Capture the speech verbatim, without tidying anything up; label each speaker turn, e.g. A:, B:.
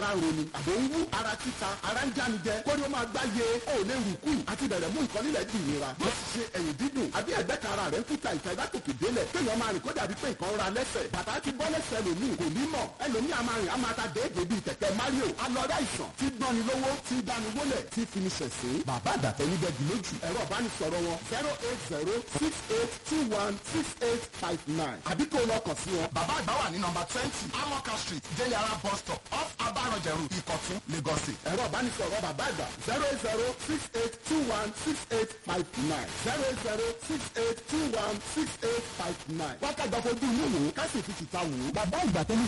A: ara ń roni àbò ń wú ara títa ara ń jánijẹ kórí ó máa gbáyé ó lè rùkú àti bẹ̀rẹ̀ mú nǹkan nílẹ̀ di ìnira bó ti ṣe ẹ̀yìn dídùn àbí ẹ̀gbẹ́ kan ara rẹ̀ ń kúta ìta ìdákòkè délẹ̀ kéèyàn máa rìn kó dàbí pé nǹkan ra lẹ́sẹ̀ bàtà ti bọ́ lẹ́sẹ̀ ẹlòmíì kò ní mọ̀ ẹlòmíì a máa rìn a máa ta déédéé bíi kẹ̀kẹ́ Mario alọ́dá ìsàn tí gbọ́ni lówó tí dáni wólẹ̀ tí fini ṣẹ̀ṣẹ̀ bàbá àdàtẹ̀ níbẹ̀ jù lójú ẹ̀rọ ìbánisọ̀rọ̀ wọn zero eight zero six eight two one six eight five nine àbí kó lọ kàn sí wọn. bàbá àgbà wà ní nọ́mbà twenty amoka street jẹyàrá bus stop off abarọjẹrù ìkọ̀tún Lagos. ẹ̀rọ ìbánisọ̀rọ̀ bàbá àgbà zero eight zero six eight two one six eight five nine zero eight zero six eight two one six eight five nine. wákàtí àfojú inú wò ó ká sì fi tìta wò ó. bàbá ìgbà tẹ́lẹ̀